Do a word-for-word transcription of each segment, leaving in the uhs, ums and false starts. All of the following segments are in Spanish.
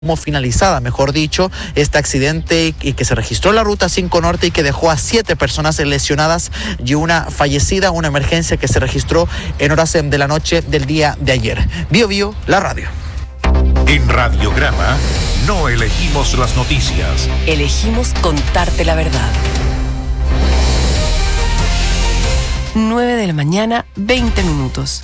como finalizada, mejor dicho, este accidente y que se registró en la ruta cinco Norte y que dejó a siete personas lesionadas y una fallecida, una emergencia que se registró en horas de la noche del día de ayer. Bio Bio, la radio. En Radiograma no elegimos las noticias. Elegimos contarte la verdad. nueve de la mañana, veinte minutos.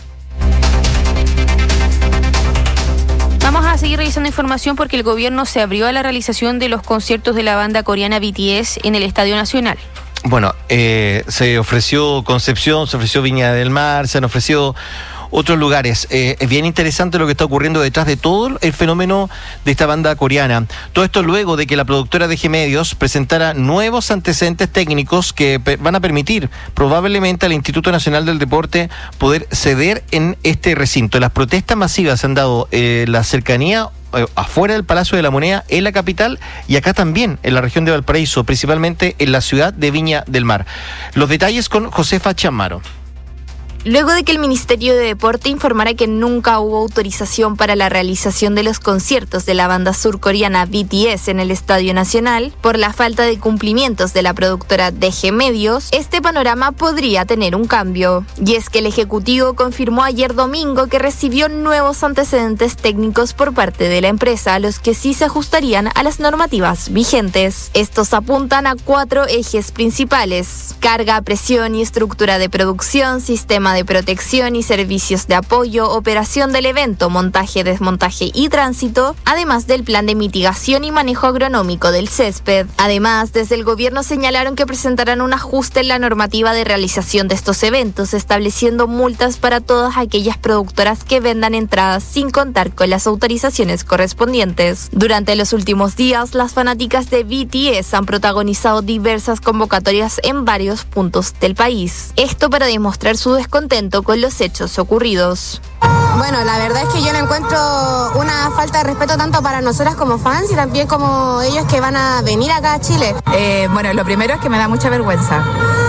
Vamos a seguir revisando información porque el gobierno se abrió a la realización de los conciertos de la banda coreana B T S en el Estadio Nacional. Bueno, eh, se ofreció Concepción, se ofreció Viña del Mar, se han ofrecido otros lugares. Eh, es bien interesante lo que está ocurriendo detrás de todo el fenómeno de esta banda coreana. Todo esto luego de que la productora de G Medios presentara nuevos antecedentes técnicos que pe- van a permitir probablemente al Instituto Nacional del Deporte poder ceder en este recinto. Las protestas masivas se han dado en eh, la cercanía eh, afuera del Palacio de la Moneda, en la capital, y acá también, en la región de Valparaíso, principalmente en la ciudad de Viña del Mar. Los detalles con Josefa Chamaro. Luego de que el Ministerio de Deporte informara que nunca hubo autorización para la realización de los conciertos de la banda surcoreana B T S en el Estadio Nacional, por la falta de cumplimientos de la productora D G Medios, este panorama podría tener un cambio. Y es que el Ejecutivo confirmó ayer domingo que recibió nuevos antecedentes técnicos por parte de la empresa, a los que sí se ajustarían a las normativas vigentes. Estos apuntan a cuatro ejes principales: carga, presión y estructura de producción, sistema de de protección y servicios de apoyo, operación del evento, montaje, desmontaje y tránsito, además del plan de mitigación y manejo agronómico del césped. Además, desde el gobierno señalaron que presentarán un ajuste en la normativa de realización de estos eventos, estableciendo multas para todas aquellas productoras que vendan entradas sin contar con las autorizaciones correspondientes. Durante los últimos días, las fanáticas de B T S han protagonizado diversas convocatorias en varios puntos del país. Esto para demostrar su descontento con los hechos ocurridos. Bueno, la verdad es que yo no encuentro una falta de respeto tanto para nosotras como fans y también como ellos que van a venir acá a Chile. Eh, bueno, lo primero es que me da mucha vergüenza.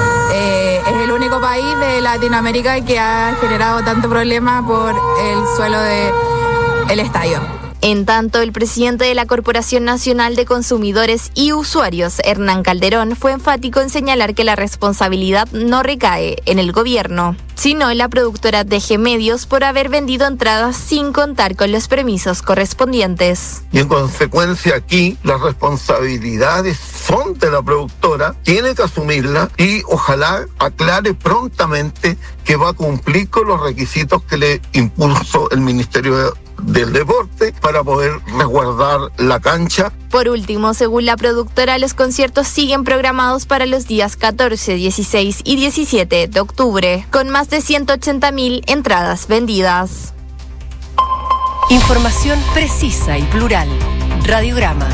Eh, es el único país de Latinoamérica que ha generado tanto problema por el suelo del estadio. En tanto, el presidente de la Corporación Nacional de Consumidores y Usuarios, Hernán Calderón, fue enfático en señalar que la responsabilidad no recae en el gobierno, sino en la productora D G Medios por haber vendido entradas sin contar con los permisos correspondientes. Y en consecuencia aquí las responsabilidades son de la productora, tiene que asumirla y ojalá aclare prontamente que va a cumplir con los requisitos que le impuso el Ministerio de del Deporte para poder resguardar la cancha. Por último, según la productora, los conciertos siguen programados para los días catorce, dieciséis y diecisiete de octubre, con más de ciento ochenta mil entradas vendidas. Información precisa y plural. Radiograma.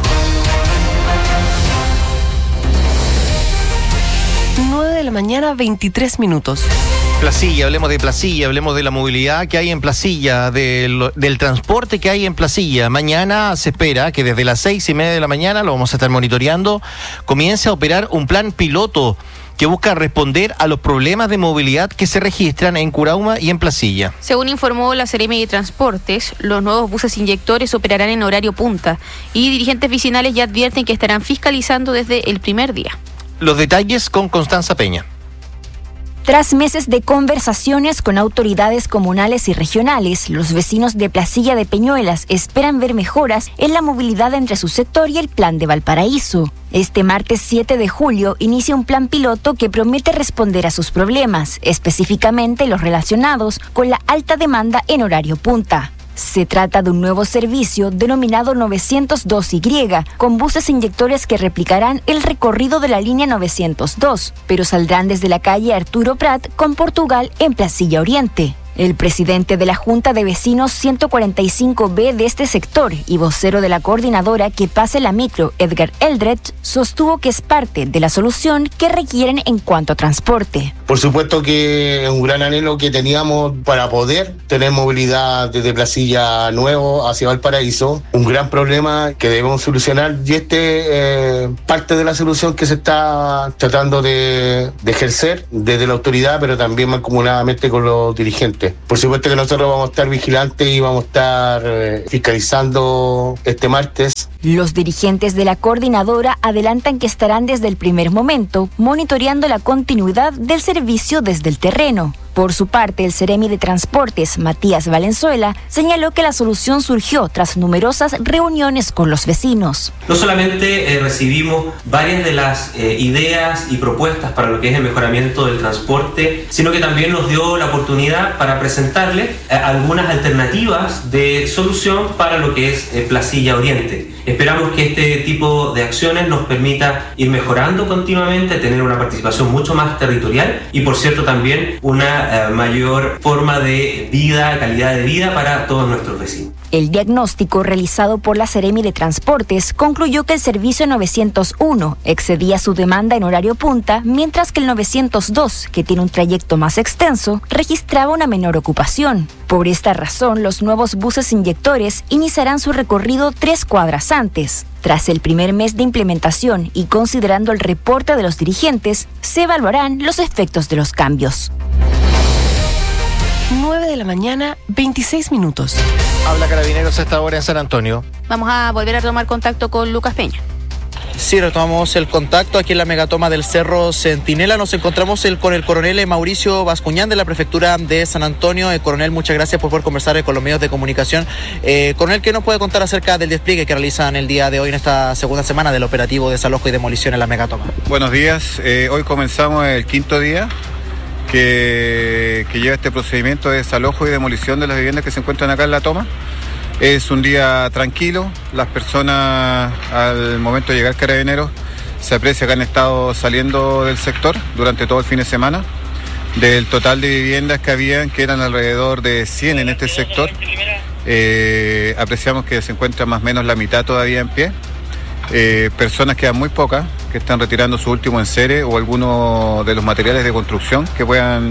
nueve de la mañana, veintitrés minutos. Placilla, hablemos de Placilla, hablemos de la movilidad que hay en Placilla, del, del transporte que hay en Placilla. Mañana se espera que desde las seis y media de la mañana, lo vamos a estar monitoreando, comience a operar un plan piloto que busca responder a los problemas de movilidad que se registran en Curauma y en Placilla. Según informó la Seremi de Transportes, los nuevos buses inyectores operarán en horario punta y dirigentes vecinales ya advierten que estarán fiscalizando desde el primer día. Los detalles con Constanza Peña. Tras meses de conversaciones con autoridades comunales y regionales, los vecinos de Placilla de Peñuelas esperan ver mejoras en la movilidad entre su sector y el Plan de Valparaíso. Este martes siete de julio inicia un plan piloto que promete responder a sus problemas, específicamente los relacionados con la alta demanda en horario punta. Se trata de un nuevo servicio denominado novecientos dos Y, con buses inyectores que replicarán el recorrido de la línea novecientos dos, pero saldrán desde la calle Arturo Prat con Portugal en Placilla Oriente. El presidente de la Junta de Vecinos ciento cuarenta y cinco B de este sector y vocero de la coordinadora que pase la micro, Edgar Eldredge, sostuvo que es parte de la solución que requieren en cuanto a transporte. Por supuesto que es un gran anhelo que teníamos para poder tener movilidad desde Placilla Nuevo hacia Valparaíso, un gran problema que debemos solucionar y este es eh, parte de la solución que se está tratando de, de ejercer desde la autoridad, pero también mancomunadamente con los dirigentes. transporte. Por supuesto que nosotros vamos a estar vigilantes y vamos a estar eh, fiscalizando este martes. Los dirigentes de la coordinadora adelantan que estarán desde el primer momento monitoreando la continuidad del servicio desde el terreno. Por su parte, el Seremi de Transportes, Matías Valenzuela, señaló que la solución surgió tras numerosas reuniones con los vecinos. No solamente eh, recibimos varias de las eh, ideas y propuestas para lo que es el mejoramiento del transporte, sino que también nos dio la oportunidad para presentarles eh, algunas alternativas de solución para lo que es eh, Placilla Oriente. Esperamos que este tipo de acciones nos permita ir mejorando continuamente, tener una participación mucho más territorial y, por cierto, también una eh, mayor forma de vida, calidad de vida para todos nuestros vecinos. El diagnóstico realizado por la Seremi de Transportes concluyó que el servicio novecientos uno excedía su demanda en horario punta, mientras que el novecientos dos, que tiene un trayecto más extenso, registraba una menor ocupación. Por esta razón, los nuevos buses inyectores iniciarán su recorrido tres cuadras antes. Tras el primer mes de implementación y considerando el reporte de los dirigentes, se evaluarán los efectos de los cambios. nueve de la mañana, veintiséis minutos. Habla Carabineros a esta hora en San Antonio. Vamos a volver a tomar contacto con Lucas Peña. Sí, retomamos el contacto aquí en la megatoma del Cerro Centinela. Nos encontramos el, con el coronel Mauricio Bascuñán de la prefectura de San Antonio. Eh, coronel, muchas gracias por poder conversar con los medios de comunicación. Eh, coronel, ¿qué nos puede contar acerca del despliegue que realizan el día de hoy en esta segunda semana del operativo de desalojo y demolición en la megatoma? Buenos días, eh, hoy comenzamos el quinto día que, que lleva este procedimiento de desalojo y demolición de las viviendas que se encuentran acá en la toma. Es un día tranquilo, las personas al momento de llegar Carabineros se aprecia que han estado saliendo del sector durante todo el fin de semana. Del total de viviendas que habían, que eran alrededor de cien en este sector, eh, apreciamos que se encuentra más o menos la mitad todavía en pie. Eh, personas quedan muy pocas, que están retirando su último enseres o algunos de los materiales de construcción que puedan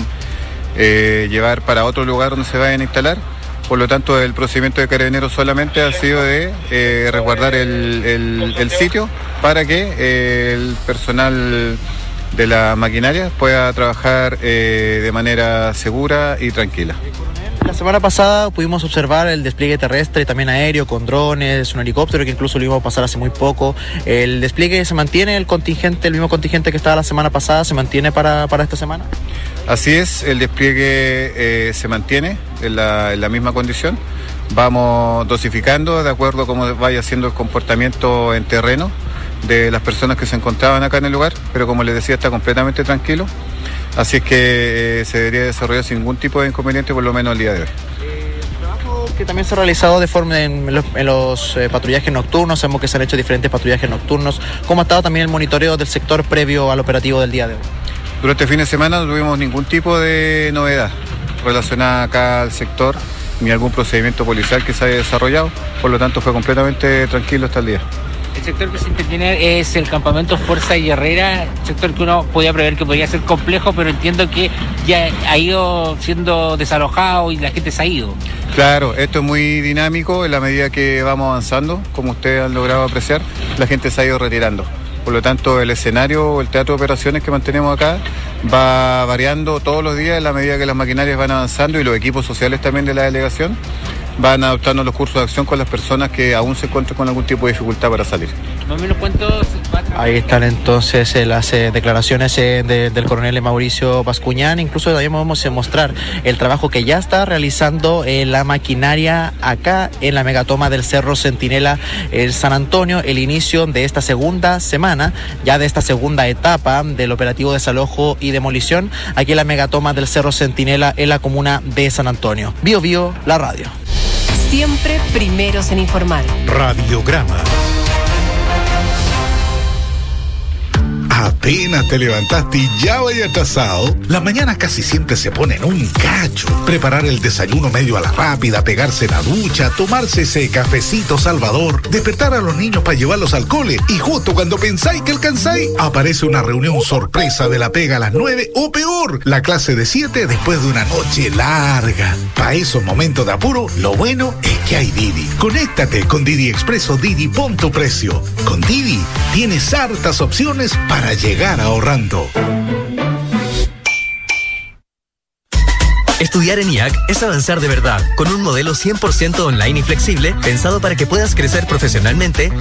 eh, llevar para otro lugar donde se vayan a instalar. Por lo tanto, el procedimiento de Carabineros solamente ha sido de eh, resguardar el, el, el sitio para que eh, el personal de la maquinaria pueda trabajar eh, de manera segura y tranquila. La semana pasada pudimos observar el despliegue terrestre y también aéreo con drones, un helicóptero que incluso lo íbamos a pasar hace muy poco. ¿El despliegue se mantiene, el contingente, el mismo contingente que estaba la semana pasada, se mantiene para, para esta semana? Así es, el despliegue eh, se mantiene en la, en la misma condición. Vamos dosificando de acuerdo a cómo vaya siendo el comportamiento en terreno de las personas que se encontraban acá en el lugar, pero como les decía, está completamente tranquilo. Así es que eh, se debería desarrollar sin ningún tipo de inconveniente, por lo menos el día de hoy. El trabajo que también se ha realizado de forma en los, en los eh, patrullajes nocturnos, sabemos que se han hecho diferentes patrullajes nocturnos. ¿Cómo ha estado también el monitoreo del sector previo al operativo del día de hoy? Durante el fin de semana no tuvimos ningún tipo de novedad relacionada acá al sector, ni algún procedimiento policial que se haya desarrollado, por lo tanto fue completamente tranquilo hasta el día. El sector que se interviene es el campamento Fuerza y Herrera, sector que uno podía prever que podía ser complejo, pero entiendo que ya ha ido siendo desalojado y la gente se ha ido. Claro, esto es muy dinámico en la medida que vamos avanzando, como ustedes han logrado apreciar, la gente se ha ido retirando. Por lo tanto, el escenario o el teatro de operaciones que mantenemos acá va variando todos los días en la medida que las maquinarias van avanzando y los equipos sociales también de la delegación van adoptando los cursos de acción con las personas que aún se encuentran con algún tipo de dificultad para salir. No me lo cuento. Ahí están entonces eh, las eh, declaraciones eh, de, del coronel Mauricio Bascuñán. Incluso también vamos a mostrar el trabajo que ya está realizando eh, la maquinaria acá en la megatoma del Cerro Centinela, el San Antonio, el inicio de esta segunda semana, ya de esta segunda etapa del operativo de desalojo y demolición aquí en la megatoma del Cerro Centinela en la comuna de San Antonio. Bio Bio, la radio. Siempre primeros en informar. Radiograma. Apenas te levantaste y ya vaya atrasado. Las mañanas casi siempre se ponen un cacho. Preparar el desayuno medio a la rápida, pegarse la ducha, tomarse ese cafecito salvador, despertar a los niños para llevarlos al cole y justo cuando pensáis que alcanzáis, aparece una reunión sorpresa de la pega a las nueve o peor, la clase de siete después de una noche larga. Para esos momentos de apuro, lo bueno es que hay Didi. Conéctate con Didi Express o Didi Pon tu Precio. Con Didi tienes hartas opciones para llegar ahorrando. Estudiar Estudiar en I A C es avanzar de verdad, con un modelo cien por ciento online y flexible, pensado para que puedas crecer profesionalmente